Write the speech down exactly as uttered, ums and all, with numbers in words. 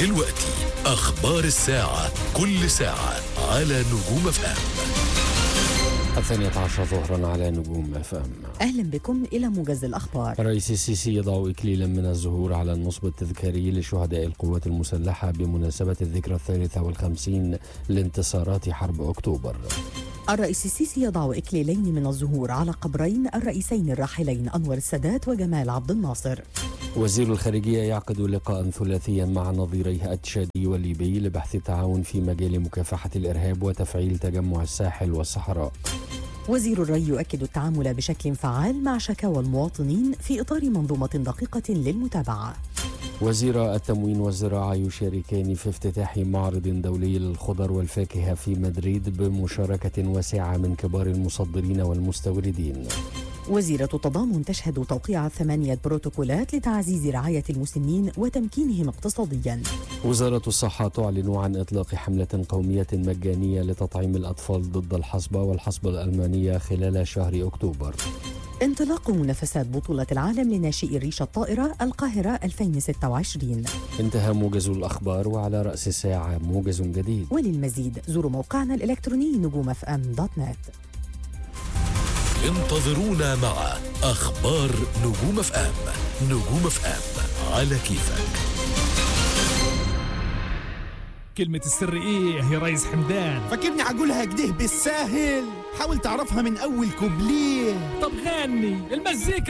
دلوقتي أخبار الساعة، كل ساعة على نجوم اف ام. الثانية عشر ظهرا على نجوم اف ام. أهلا بكم إلى موجز الأخبار. الرئيس السيسي يضع إكليلا من الزهور على النصب التذكاري لشهداء القوات المسلحة بمناسبة الذكرى الثالثة والخمسين لانتصارات حرب أكتوبر. الرئيس السيسي يضع إكليلين من الزهور على قبرين الرئيسين الراحلين أنور السادات وجمال عبد الناصر. وزير الخارجية يعقد لقاء ثلاثيا مع نظيريه التشادي والليبي لبحث التعاون في مجال مكافحة الإرهاب وتفعيل تجمع الساحل والصحراء. وزير الري يؤكد التعامل بشكل فعال مع شكاوى المواطنين في إطار منظومة دقيقة للمتابعة. وزير التموين والزراعة يشاركان في افتتاح معرض دولي للخضر والفاكهة في مدريد بمشاركة واسعة من كبار المصدرين والمستوردين. وزيرة التضامن تشهد توقيع ثمانية بروتوكولات لتعزيز رعاية المسنين وتمكينهم اقتصاديا. وزارة الصحة تعلن عن إطلاق حملة قومية مجانية لتطعيم الأطفال ضد الحصبة والحصبة الألمانية خلال شهر أكتوبر. انطلاق منافسات بطولة العالم لناشئي الريشة الطائرة القاهرة ألفين وستة وعشرين. انتهى موجز الأخبار، وعلى رأس الساعة موجز جديد. وللمزيد زوروا موقعنا الإلكتروني نجوم اف ام دوت نت. انتظرونا مع أخبار نجوم اف ام. نجوم اف ام على كيفك. كلمة السر ايه يا ريس حمدان؟ فاكرني عقولها كده بالساهل؟ حاول تعرفها من أول كوبليه. طب غني المزيكا